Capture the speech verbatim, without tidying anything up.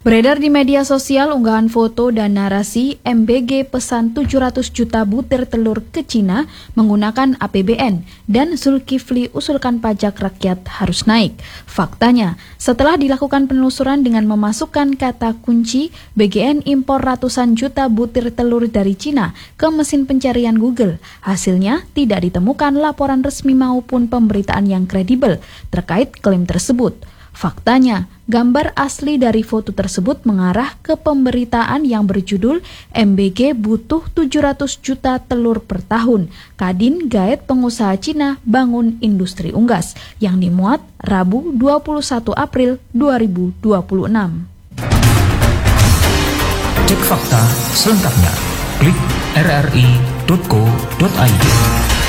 Beredar di media sosial unggahan foto dan narasi M B G pesan tujuh ratus juta butir telur ke Cina menggunakan A P B N dan Zulkifli usulkan pajak rakyat harus naik. Faktanya, setelah dilakukan penelusuran dengan memasukkan kata kunci B G N impor ratusan juta butir telur dari Cina ke mesin pencarian Google, hasilnya tidak ditemukan laporan resmi maupun pemberitaan yang kredibel terkait klaim tersebut. Faktanya, gambar asli dari foto tersebut mengarah ke pemberitaan yang berjudul M B G butuh tujuh ratus juta telur per tahun. Kadin gaet pengusaha Cina bangun industri unggas yang dimuat Rabu dua puluh satu April dua ribu dua puluh enam. Cek fakta selengkapnya. Klik r r i titik co titik i d.